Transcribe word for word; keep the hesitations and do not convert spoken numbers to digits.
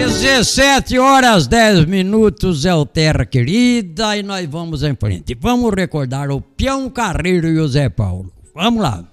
dezessete horas dez minutos é o Terra Querida e nós vamos em frente. Vamos recordar o Peão Carreiro e o Zé Paulo. Vamos lá.